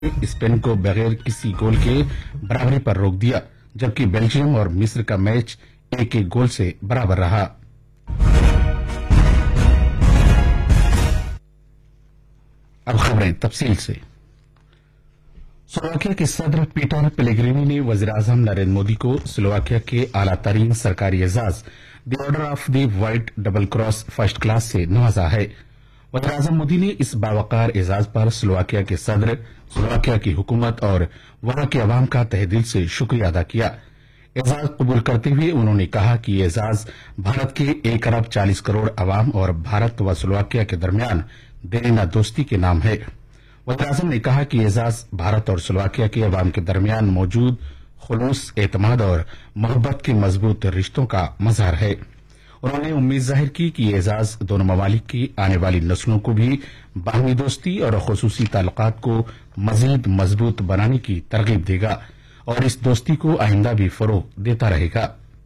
Spain को बगैर किसी गोल के बराबरी पर रोक दिया, जबकि बेल्जियम और मिस्र का मैच एक एक गोल से बराबर रहा। अब खबरें तफसील से। स्लोवाकिया के सदर पीटर पेलेग्रिनी ने वजीर-ए-आजम नरेंद्र मोदी को स्लोवाकिया के आला तरीन सरकारी Ejaz the order of the white double cross first class से नवाजा है। वजीर-ए-आजम मोदी ने इस बावकार एजाज पर स्लोवाकिया के सदर, स्लोवाकिया की हुकूमत और वहां के अवाम का तहे दिल से शुक्रिया अदा किया। एजाज कबूल करते हुए उन्होंने कहा कि ये एजाज भारत के 1 अरब 40 करोड़ अवाम और भारत व स्लोवाकिया के दरमियान देरीना दोस्ती के नाम है। वज़ीर-ए-आज़म ने कहा कि एजाज भारत और स्लोवाकिया के अवाम के दरमियान मौजूद खुलूस, एतमाद और मोहब्बत के मजबूत रिश्तों का मजहर है। उन्होंने उम्मीद जाहिर की कि ये एजाज दोनों ममालिक की आने वाली नस्लों को भी बाहमी दोस्ती और खुसूसी ताल्लुकात को मजीद मजबूत बनाने की तरगीब देगा और इस दोस्ती को आइंदा भी फरोग देता रहेगा।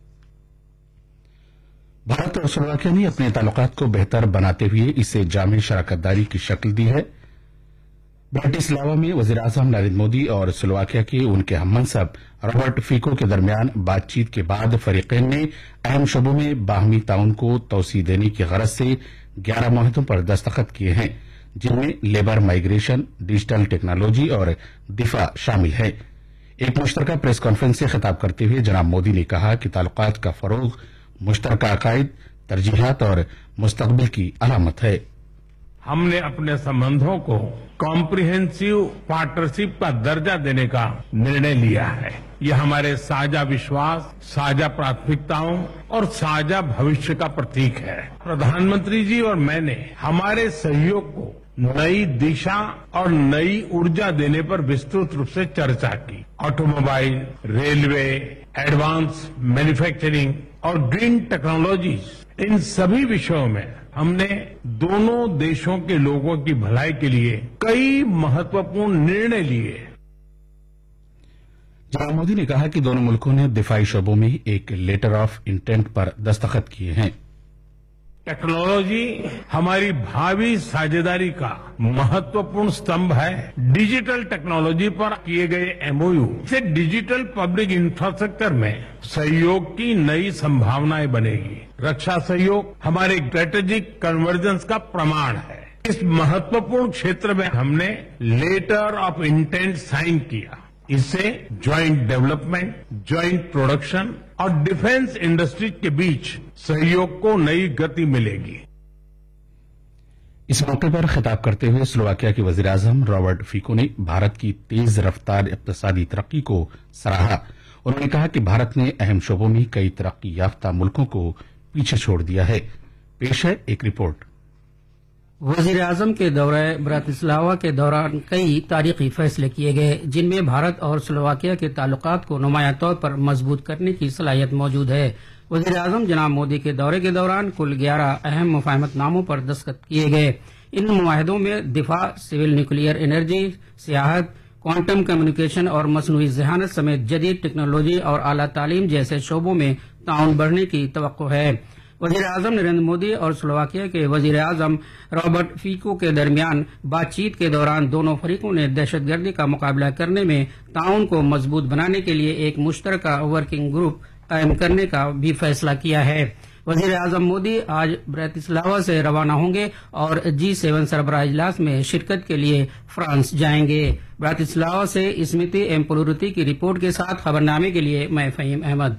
भारत और स्लोवाकिया ने अपने ताल्लुकात को बेहतर बनाते हुए इसे जामे शराकतदारी की शक्ल दी है। ब्राटिस्लावा में वज़ीर-ए-आज़म नरेंद्र मोदी और स्लोवाकिया के उनके हममनसब रॉबर्ट फीको के दरमियान बातचीत के बाद फरीकैन ने अहम शोबों में बाहमी ताउन को तोसी देने की गरज से 11 मुआहदों पर दस्तखत किए हैं, जिनमें लेबर माइग्रेशन, डिजिटल टेक्नोलॉजी और दिफा शामिल है। एक मुश्तरका प्रेस कॉन्फ्रेंस से खिताब करते हुए जनाब मोदी ने कहा कि ताल्लुकात का फरोग मुश्तरका अकायद, तरजीहात और मुस्तकबिल की अलामत है। हमने अपने संबंधों को कॉम्प्रिहेंसिव पार्टनरशिप का दर्जा देने का निर्णय लिया है। ये हमारे साझा विश्वास, साझा प्राथमिकताओं और साझा भविष्य का प्रतीक है। प्रधानमंत्री जी और मैंने हमारे सहयोग को नई दिशा और नई ऊर्जा देने पर विस्तृत रूप से चर्चा की। ऑटोमोबाइल, रेलवे, एडवांस मैन्युफैक्चरिंग और ग्रीन टेक्नोलॉजीज, इन सभी विषयों में हमने दोनों देशों के लोगों की भलाई के लिए कई महत्वपूर्ण निर्णय लिए। जनाब मोदी ने कहा कि दोनों मुल्कों ने दिफाई शोबों में एक लेटर ऑफ इंटेंट पर दस्तखत किए हैं। टेक्नोलॉजी हमारी भावी साझेदारी का महत्वपूर्ण स्तंभ है। डिजिटल टेक्नोलॉजी पर किए गए एमओयू से डिजिटल पब्लिक इंफ्रास्ट्रक्चर में सहयोग की नई संभावनाएं बनेगी। रक्षा सहयोग हमारे स्ट्रेटेजिक कन्वर्जेंस का प्रमाण है। इस महत्वपूर्ण क्षेत्र में हमने लेटर ऑफ इंटेंट साइन किया। इससे ज्वाइंट डेवलपमेंट, ज्वाइंट प्रोडक्शन और डिफेंस इंडस्ट्रीज के बीच सहयोग को नई गति मिलेगी। इस मौके पर खिताब करते हुए स्लोवाकिया के वज़ीर-ए-आज़म रॉबर्ट फीको ने भारत की तेज रफ्तार इक़्तिसादी तरक्की को सराहा। उन्होंने कहा कि भारत ने अहम शोबों में कई तरक्की याफ्ता मुल्कों को पीछे छोड़ दिया है। पेश है एक रिपोर्ट। वज़ीर-ए-आज़म के दौरे ब्रातिस्लावा के दौरान कई तारीखी फैसले किए गए, जिनमें भारत और स्लोवाकिया के ताल्लुकात को नुमाया तौर पर मजबूत करने की सलाहियत मौजूद है। वज़ीर-ए-आज़म जनाब मोदी के दौरे के दौरान कुल 11 अहम मुफाहमतनामों पर दस्तखत किए गए। इन मुआहदों में दिफा, civil nuclear energy, सियाहत, quantum communication और मसनूई ज़हानत समेत जदीद टेक्नोलॉजी और आला तालीम जैसे शोबों में ताउन बढ़ने की तवक्को है। वज़ीर-ए-आज़म नरेंद्र मोदी और स्लोवाकिया के वज़ीर-ए-आज़म रॉबर्ट फीको के दरमियान बातचीत के दौरान दोनों फरीकों ने दहशतगर्दी का मुकाबला करने में ताउन को मजबूत बनाने के लिए एक मुश्तरका वर्किंग ग्रुप कायम करने का भी फैसला किया है। वज़ीर-ए-आज़म मोदी आज ब्रातिस्लावा से रवाना होंगे और G7 सरबराह इजलास में शिरकत के लिए फ्रांस जाएंगे। ब्रातिस्लावा से स्मृति एम पुलुरुति की रिपोर्ट के साथ खबरनामे के लिए मैं फहीम अहमद।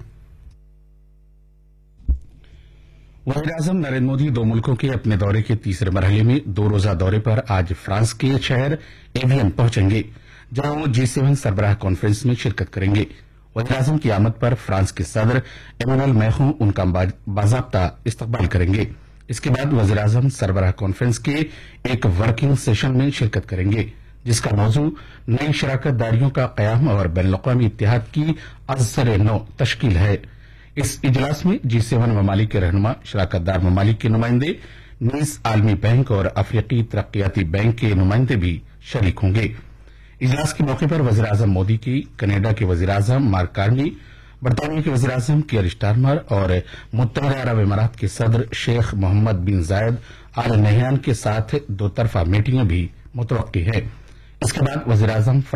वज़ीर-ए-आज़म नरेंद्र मोदी दो मुल्कों के अपने दौरे के तीसरे मरहले में 2 रोजा दौरे पर आज फ्रांस के शहर एवियन पहुंचेंगे, जहां वो G7 सरबराह कॉन्फ्रेंस में शिरकत करेंगे। वज़ीर-ए-आज़म की आमद पर फ्रांस के सदर एमेनुएल मैक्रों उनका बाज़ाब्ता इस्तकबाल करेंगे। इसके बाद वज़ीर-ए-आज़म सरबराह कॉन्फ्रेंस के एक वर्किंग सेशन में शिरकत करेंगे, जिसका मौजू नई शराकतदारियों का क़याम और बैनुल-अक़वामी इत्तेहाद की अज़सर नौ तश्कील है। इस इजलास में G7 ममालिक के रहनुमा, शराकतदार ममालिक के नुमाइंदे, नीस आलमी बैंक और अफ्रीकी तरक्याती बैंक के नुमाइंदे भी शरीक होंगे। इजलास के मौके पर वज़ीर-ए-आज़म मोदी की कनाडा के वज़ीर-ए-आज़म मार्क कार्नी, बरतानिया के वज़ीर-ए-आज़म कियर स्टारमर और मुत्तहदा अरब इमारात के सदर शेख मोहम्मद बिन जायद आल नहयान के साथ 2 तरफा मीटिंगें भी मुतवक्की है। इसके बाद वज़ीर-ए-आज़म